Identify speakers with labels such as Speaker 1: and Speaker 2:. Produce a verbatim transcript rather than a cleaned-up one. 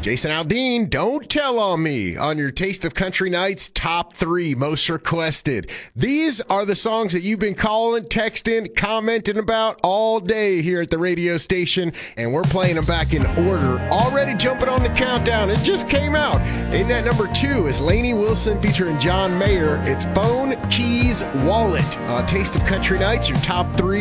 Speaker 1: Jason Aldean, Don't Tell on Me on your Taste of Country Nights top three most requested. These are the songs that you've been calling, texting, commenting about all day here at the radio station, and we're playing them back in order. Already jumping on the countdown. It just came out. In at number two is Lainey Wilson featuring John Mayer. It's Phone, Keys, Wallet. Uh, Taste of Country Nights, your top three